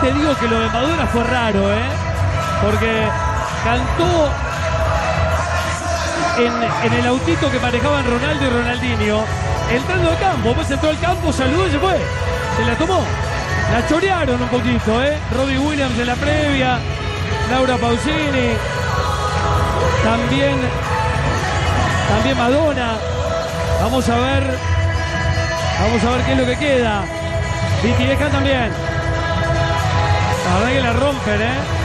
te digo que lo de Madonna fue raro, porque cantó en el autito que manejaban Ronaldo y Ronaldinho, entrando al campo, pues entró al campo, saludó y se fue. Se la tomó. La chorearon un poquito, Robbie Williams en la previa, Laura Pausini, también Madonna. Vamos a ver qué es lo que queda. BTS también. La verdad que la rompen,